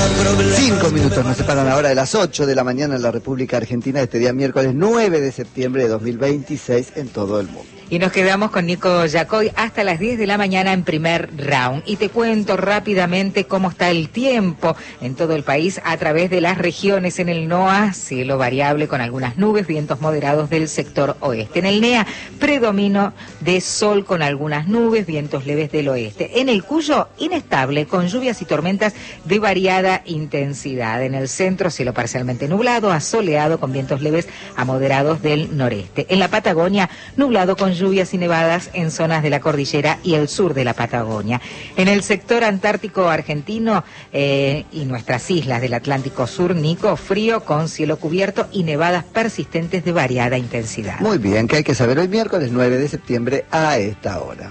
5 minutos nos separan ahora de las 8 de la mañana en la República Argentina, este día miércoles 9 de septiembre de 2026 en todo el mundo. Y nos quedamos con Nico Yacoy hasta las 10 de la mañana en primer round. Y te cuento rápidamente cómo está el tiempo en todo el país a través de las regiones. En el NOA, cielo variable con algunas nubes, vientos moderados del sector oeste. En el NEA, predomino de sol con algunas nubes, vientos leves del oeste. En el Cuyo, inestable, con lluvias y tormentas de variada intensidad. En el centro, cielo parcialmente nublado, asoleado con vientos leves a moderados del noreste. En la Patagonia, nublado con lluvias y nevadas en zonas de la cordillera y el sur de la Patagonia. En el sector antártico argentino y nuestras islas del Atlántico Sur, Nico, frío con cielo cubierto y nevadas persistentes de variada intensidad. Muy bien, ¿qué hay que saber hoy miércoles 9 de septiembre a esta hora?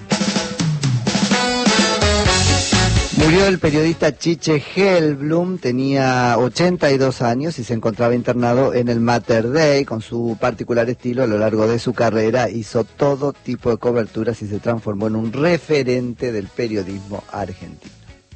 Murió el periodista Chiche Hellblum, tenía 82 años y se encontraba internado en el Mater Dei. Con su particular estilo, a lo largo de su carrera hizo todo tipo de coberturas y se transformó en un referente del periodismo argentino.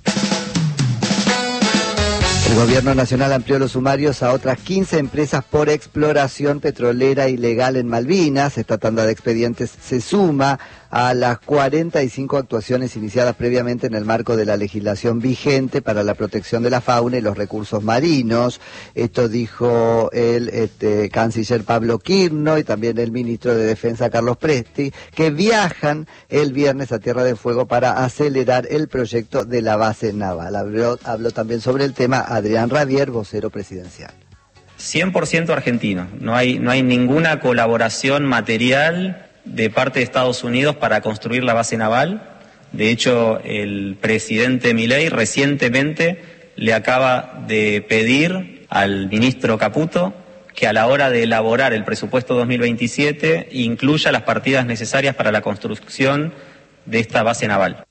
El gobierno nacional amplió los sumarios a otras 15 empresas por exploración petrolera ilegal en Malvinas. Esta tanda de expedientes se suma a las 45 actuaciones iniciadas previamente en el marco de la legislación vigente para la protección de la fauna y los recursos marinos. Esto dijo el canciller Pablo Quirno y también el ministro de Defensa Carlos Presti, que viajan el viernes a Tierra del Fuego para acelerar el proyecto de la base naval. Habló también sobre el tema Adrián Rabier, vocero presidencial. 100% argentino, no hay ninguna colaboración material de parte de Estados Unidos para construir la base naval. De hecho, el presidente Milei recientemente le acaba de pedir al ministro Caputo que a la hora de elaborar el presupuesto 2027 incluya las partidas necesarias para la construcción de esta base naval.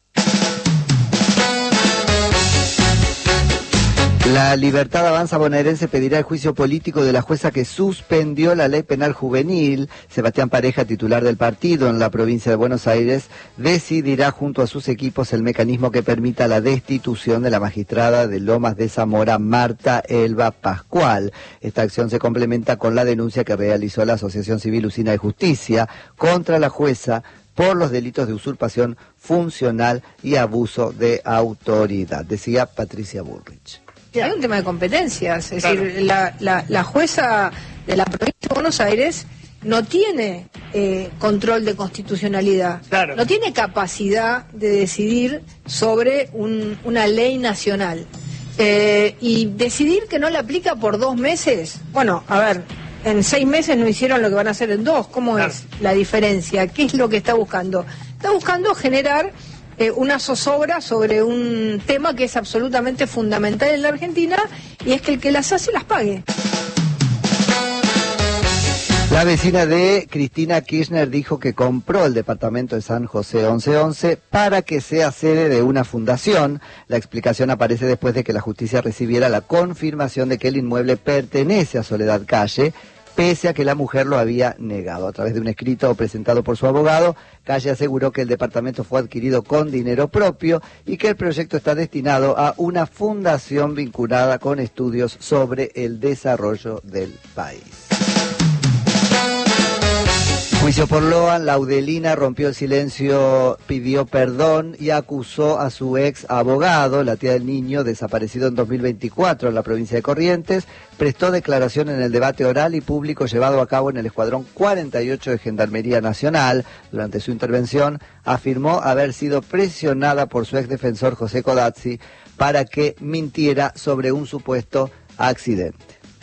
La Libertad Avanza bonaerense pedirá el juicio político de la jueza que suspendió la ley penal juvenil. Sebastián Pareja, titular del partido en la provincia de Buenos Aires, decidirá junto a sus equipos el mecanismo que permita la destitución de la magistrada de Lomas de Zamora, Marta Elba Pascual. Esta acción se complementa con la denuncia que realizó la Asociación Civil Usina de Justicia contra la jueza por los delitos de usurpación funcional y abuso de autoridad, decía Patricia Bullrich. Hay un tema de competencias, es decir, la jueza de la provincia de Buenos Aires no tiene control de constitucionalidad, no tiene capacidad de decidir sobre una ley nacional y decidir que no la aplica por 2 meses. Bueno, a ver, en 6 meses no hicieron lo que van a hacer en 2. ¿Cómo es la diferencia? ¿Qué es lo que está buscando? Está buscando generar una zozobra sobre un tema que es absolutamente fundamental en la Argentina, y es que el que las hace las pague. La vecina de Cristina Kirchner dijo que compró el departamento de San José 1111 para que sea sede de una fundación. La explicación aparece después de que la justicia recibiera la confirmación de que el inmueble pertenece a Soledad Calle, pese a que la mujer lo había negado. A través de un escrito presentado por su abogado, Calle aseguró que el departamento fue adquirido con dinero propio y que el proyecto está destinado a una fundación vinculada con estudios sobre el desarrollo del país. Juicio por Loan, Laudelina rompió el silencio, pidió perdón y acusó a su ex abogado, la tía del niño, desaparecido en 2024 en la provincia de Corrientes. Prestó declaración en el debate oral y público llevado a cabo en el Escuadrón 48 de Gendarmería Nacional. Durante su intervención afirmó haber sido presionada por su ex defensor José Codazzi para que mintiera sobre un supuesto accidente.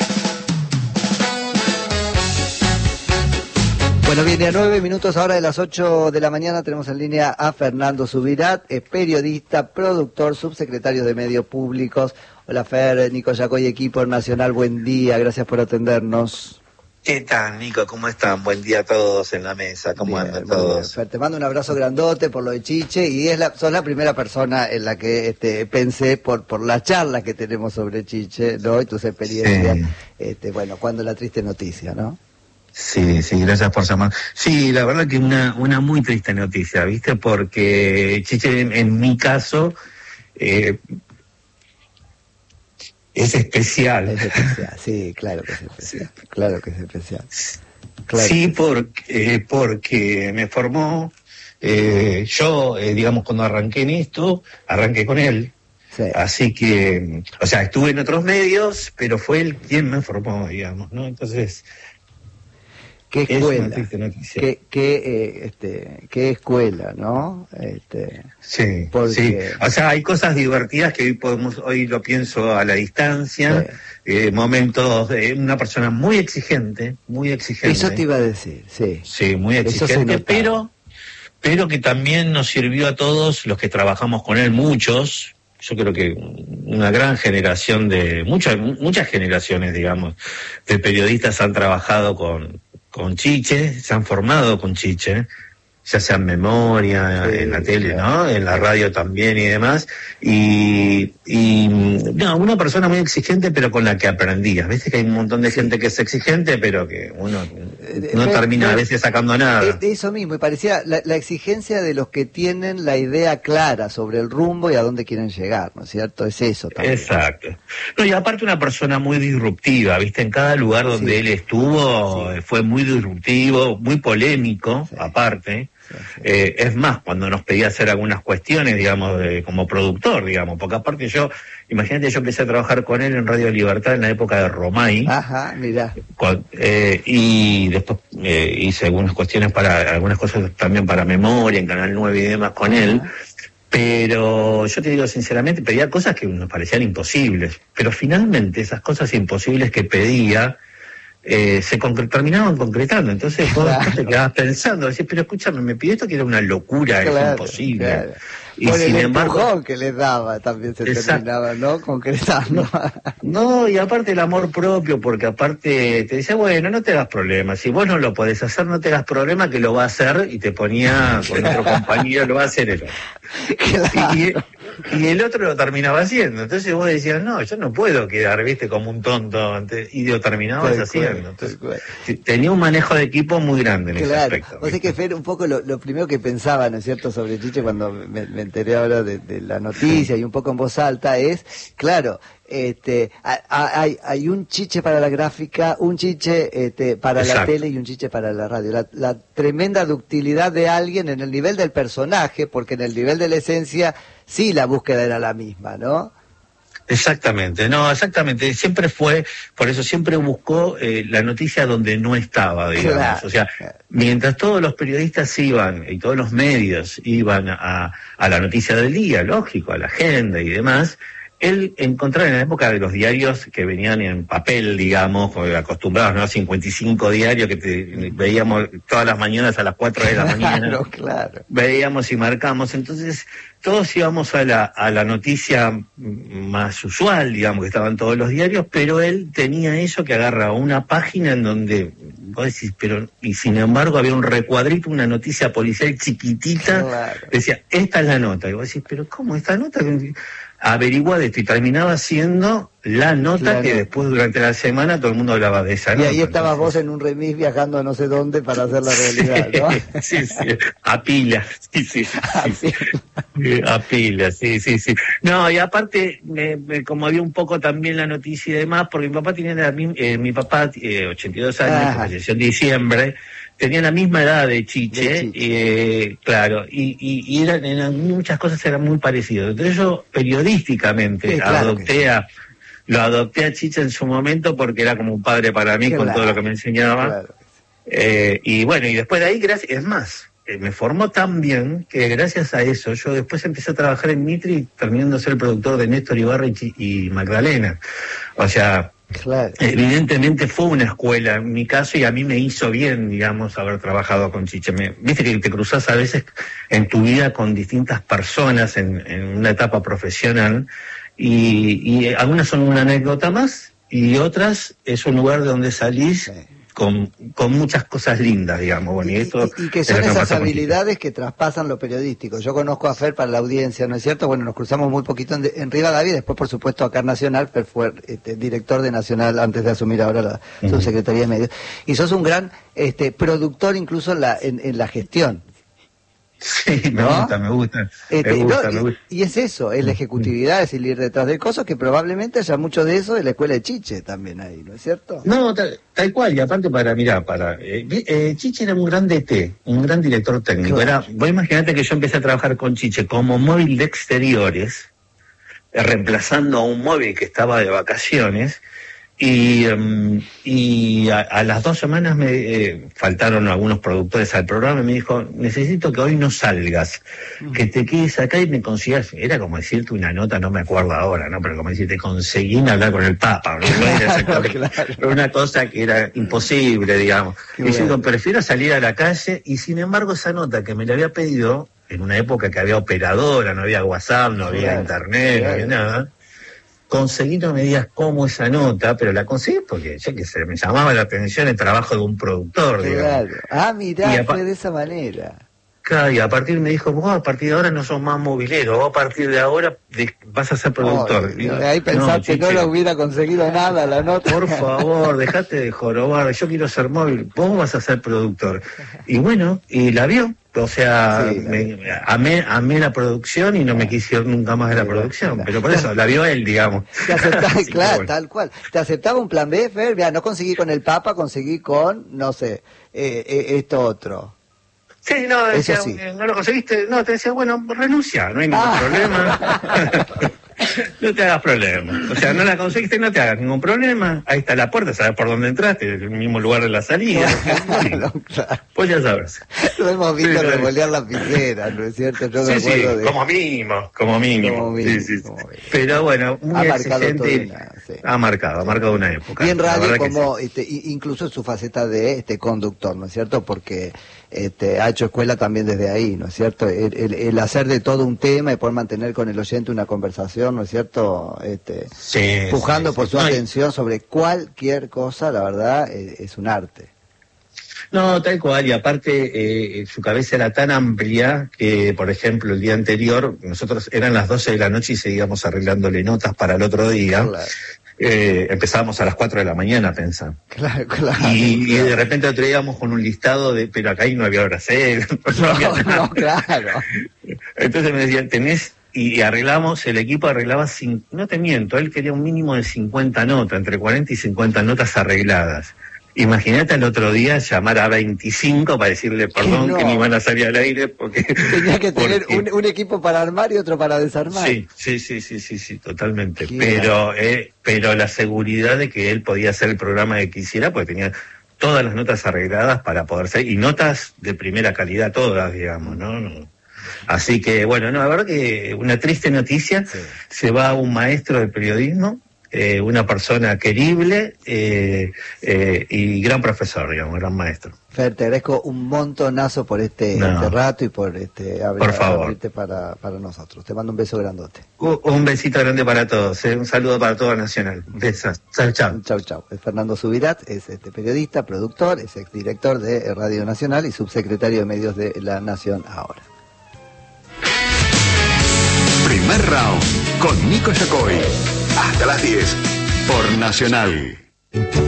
Bueno, viene a 9 minutos ahora de las 8 de la mañana. Tenemos en línea a Fernando Subirat, es periodista, productor, subsecretario de Medios Públicos. Hola Fer, Nico Yacoy, equipo nacional, buen día, gracias por atendernos. ¿Qué tal, Nico? ¿Cómo están? Buen día a todos en la mesa. ¿Cómo andan todos? Fer, te mando un abrazo grandote por lo de Chiche y sos la primera persona en la que pensé por la charla que tenemos sobre Chiche, ¿no? Y tus experiencias. Sí. Bueno, cuando la triste noticia, ¿no? Sí, gracias por llamar. Sí, la verdad que una muy triste noticia, ¿viste? Porque Chiche, en mi caso, es especial. Es especial, sí, claro que es especial. Claro que es especial. Claro. Sí, porque me formó, yo, digamos, cuando arranqué en esto, arranqué con él. Sí. Así que, o sea, estuve en otros medios, pero fue él quien me formó, digamos, ¿no? Entonces, qué escuela, qué escuela, ¿no? Sí, porque... sí. O sea, hay cosas divertidas que hoy lo pienso a la distancia, sí. Momentos de una persona muy exigente. Eso te iba a decir, sí. Sí, muy exigente, pero que también nos sirvió a todos los que trabajamos con él, muchos. Yo creo que una gran generación muchas generaciones, digamos, de periodistas han trabajado con Chiche, se han formado con Chiche, ya sea en memoria, sí, en la tele, claro, ¿no? En la radio también y demás. Y no, una persona muy exigente, pero con la que aprendías. Viste que hay un montón de gente que es exigente, pero que uno no termina a veces sacando nada. Eso mismo, y parecía la exigencia de los que tienen la idea clara sobre el rumbo y a dónde quieren llegar, ¿no es cierto? Es eso también. Exacto. No, y aparte una persona muy disruptiva, ¿viste? En cada lugar donde él estuvo, fue muy disruptivo, muy polémico, aparte. Es más, cuando nos pedía hacer algunas cuestiones, digamos, como productor, digamos, porque aparte imagínate, yo empecé a trabajar con él en Radio Libertad en la época de Romay. Ajá, mirá. Y después hice algunas cosas también para Memoria, en Canal 9 y demás con él. Pero yo te digo sinceramente, pedía cosas que nos parecían imposibles. Pero finalmente esas cosas imposibles que pedía, se terminaban concretando. Entonces vos te quedabas pensando, decís, pero escúchame, me pidió esto que era una locura, es imposible. Claro. Y sin embargo, que les daba también se terminaba, ¿no? Concretando. No, y aparte el amor propio, porque aparte te decía, bueno, no te hagas problemas, si vos no lo podés hacer, no te hagas problema, que lo va a hacer, y te ponía con otro compañero, lo va a hacer él. Claro. Y el otro lo terminaba haciendo. Entonces vos decías, no, yo no puedo quedar, viste, como un tonto, y lo terminabas haciendo. Entonces, tenía un manejo de equipo muy grande en ese aspecto. O sea que Fer, un poco lo primero que pensaba, ¿no es cierto?, sobre Chiche cuando me enteré ahora de la noticia y un poco en voz alta es, claro, hay un Chiche para la gráfica, un Chiche para la tele y un Chiche para la radio. La tremenda ductilidad de alguien en el nivel del personaje, porque en el nivel de la esencia sí la búsqueda era la misma, ¿no? Exactamente, siempre fue, por eso siempre buscó la noticia donde no estaba, digamos, claro. O sea, mientras todos los periodistas iban, y todos los medios iban a la noticia del día, lógico, a la agenda y demás, él encontraba en la época de los diarios que venían en papel, digamos, acostumbrados, ¿no? 55 diarios que veíamos todas las mañanas a las 4 de la mañana. Claro. Veíamos y marcamos, entonces todos íbamos a la noticia más usual, digamos, que estaban todos los diarios, pero él tenía eso que agarra una página en donde vos decís, y sin embargo había un recuadrito, una noticia policial chiquitita, claro. Decía, esta es la nota, y vos decís, pero ¿cómo esta nota? Averigua de esto, y terminaba siendo la nota que después durante la semana todo el mundo hablaba de esa nota. Y ahí estabas vos en un remis viajando a no sé dónde para hacer la realidad, ¿no? Sí, a pila, sí. A pila, sí. No, y aparte me conmovió un poco también la noticia y demás, porque mi papá tenía 82 años, falleció en diciembre, tenía la misma edad de Chiche. Claro, y eran, en muchas cosas eran muy parecidos. Entonces yo periodísticamente lo adopté a Chiche en su momento porque era como un padre para mí, con todo lo que me enseñaba. Claro. Y bueno, y después de ahí, es más, me formó tan bien que gracias a eso yo después empecé a trabajar en Mitri, terminando de ser el productor de Néstor Ibarra y Magdalena. O sea, claro. Evidentemente fue una escuela en mi caso, y a mí me hizo bien, digamos, haber trabajado con Chiche. Viste que te cruzás a veces en tu vida con distintas personas en una etapa profesional, y algunas son una anécdota más, y otras es un lugar de donde salís con muchas cosas lindas, digamos. Bueno, y que son esas habilidades que traspasan lo periodístico. Yo conozco a Fer para la audiencia, ¿no es cierto? Bueno, nos cruzamos muy poquito en Rivadavia, después por supuesto acá en Nacional. Fer fue director de Nacional antes de asumir ahora la subsecretaría de Medios. Y sos un gran productor incluso en la gestión. Sí, me ¿no? gusta. Me gusta. Y es eso, es la ejecutividad, es el ir detrás de cosas, que probablemente haya mucho de eso en la escuela de Chiche también ahí, ¿no es cierto? No, tal cual, y aparte Chiche era un gran DT, un gran director técnico. Claro. Vos imaginate que yo empecé a trabajar con Chiche como móvil de exteriores, reemplazando a un móvil que estaba de vacaciones, y a las 2 semanas me faltaron algunos productores al programa y me dijo, necesito que hoy no salgas, que te quedes acá y me consigas, era como decirte una nota, no me acuerdo ahora, ¿no? Pero como decirte, conseguí hablar con el Papa, ¿no? Era una cosa que era imposible, digamos. Y yo digo, prefiero salir a la calle, y sin embargo esa nota que me la había pedido, en una época que había operadora, no había WhatsApp, no había internet, no había nada, conseguí, no me digas cómo esa nota, pero la conseguí porque, ya que se me llamaba la atención el trabajo de un productor, digamos. Mirá, fue de esa manera. Claro, y a partir me dijo, vos a partir de ahora no sos más movilero, vos a partir de ahora vas a ser productor. Ahí pensaste que no lo hubiera conseguido nada la nota. Por favor, dejate de jorobar, yo quiero ser móvil, vos vas a ser productor. Y bueno, y la vio. O sea, amé la producción y no me quise ir nunca más de la producción, pero por eso la vio él, digamos. Te aceptaba, claro, bueno. Tal cual. Te aceptaba un plan B, Fer, no conseguí con el Papa, conseguí con, no sé, esto otro. Sí, no, decía, sí. No lo conseguiste, no, te decía, bueno, renuncia, no hay ningún problema. No te hagas problema. O sea, no la conseguiste, no te hagas ningún problema. Ahí está la puerta, sabes por dónde entraste, el mismo lugar de la salida. Claro. Pues ya sabes. Lo hemos visto revolear la piscera, ¿no es cierto? Yo sí, como mínimo. Sí. Pero bueno, muy exigente. Ha marcado una época. Y en radio como, incluso su faceta de conductor, ¿no es cierto? Porque ha hecho escuela también desde ahí, ¿no es cierto? El hacer de todo un tema y poder mantener con el oyente una conversación, ¿no es cierto? Pujando por su atención sobre cualquier cosa, la verdad, es un arte. No, tal cual, y aparte su cabeza era tan amplia que, por ejemplo, el día anterior, nosotros eran las 12 de la noche y seguíamos arreglándole notas para el otro día. Claro. Empezábamos a las 4 de la mañana a pensar. Claro. Y de repente otro día íbamos con un listado de, pero acá ahí no había hora cero. No, claro. Entonces me decían, y arreglamos, el equipo arreglaba, no te miento, él quería un mínimo de 50 notas, entre 40 y 50 notas arregladas. Imagínate el otro día llamar a 25 para decirle perdón que ni van a salir al aire porque... Tenía que tener un equipo para armar y otro para desarmar. Sí, totalmente. Pero la seguridad de que él podía hacer el programa que quisiera, porque tenía todas las notas arregladas para poder ser, y notas de primera calidad todas, digamos, ¿no? Así que, bueno, la verdad que una triste noticia, se va un maestro de periodismo, una persona querible y gran profesor, digamos, gran maestro. Fer, te agradezco un montonazo por este rato y por abrirte para nosotros. Te mando un beso grandote. Un besito grande para todos, un saludo para toda Nacional. Besos. Chau. Es Fernando Subirat, es periodista, productor, es exdirector de Radio Nacional y subsecretario de Medios de La Nación ahora. Primer round con Nico Yacoy. Hasta las 10 por Nacional.